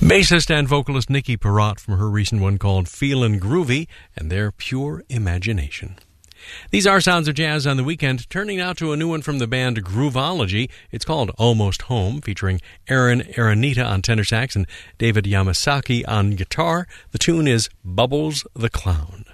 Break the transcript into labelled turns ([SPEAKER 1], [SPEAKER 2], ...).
[SPEAKER 1] Bassist and vocalist Nikki Perrott from her recent one called Feelin' Groovy and their Pure Imagination. These are Sounds of Jazz on the Weekend, turning now to a new one from the band Groovology. It's called Almost Home, featuring Aaron Aranita on tenor sax and David Yamasaki on guitar. The tune is Bubbles the Clown.